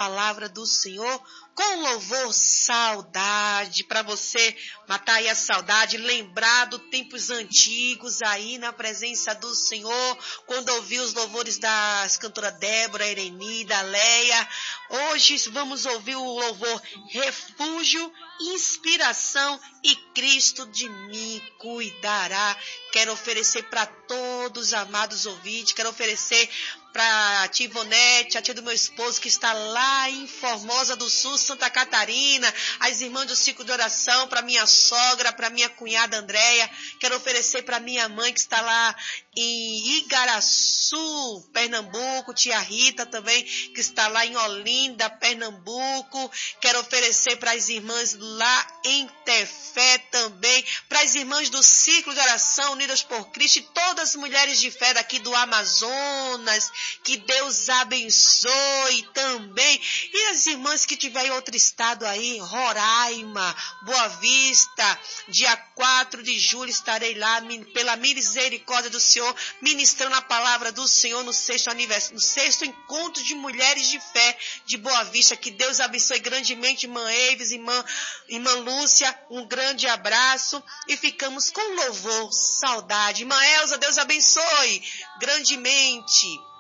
palavra do Senhor com louvor, saudade, para você matar aí a saudade, lembrar dos tempos antigos aí na presença do Senhor, quando ouvi os louvores das cantoras Débora, Ereni, da Leia. Hoje vamos ouvir o louvor Refúgio, Inspiração e Cristo de mim cuidará. Quero oferecer para todos os amados ouvintes, quero oferecer para a tia Ivonete, a tia do meu esposo que está lá em Formosa do Sul, Santa Catarina, as irmãs do ciclo de oração, para minha sogra, para minha cunhada Andréia, quero oferecer para minha mãe que está lá em Igaraçu, Pernambuco, tia Rita também, que está lá em Olinda, Pernambuco, quero oferecer para as irmãs lá em Tefé também, para as irmãs do ciclo de oração Unidas por Cristo e todas as mulheres de fé daqui do Amazonas, que Deus abençoe também. E as irmãs que tiver em outro estado aí, Roraima, Boa Vista, dia 4 de julho estarei lá, pela misericórdia do Senhor, ministrando a palavra do Senhor no sexto encontro de mulheres de fé de Boa Vista. Que Deus abençoe grandemente, irmã Eives, irmã Lúcia, um grande abraço e ficamos com louvor, saudade. Irmã Elza, Deus abençoe grandemente.